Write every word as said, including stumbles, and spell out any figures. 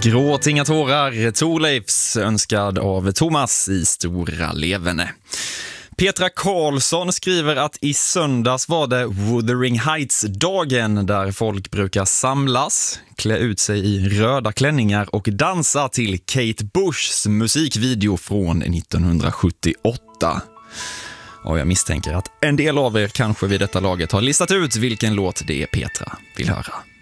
Gråt inga tårar, Thorleifs önskad av Thomas i Stora Levene. Petra Karlsson skriver att i söndags var det Wuthering Heights-dagen där folk brukar samlas, klä ut sig i röda klänningar och dansa till Kate Bushs musikvideo från nittonhundrasjuttioåtta. Och jag misstänker att en del av er kanske vid detta laget har listat ut vilken låt det är Petra vill höra.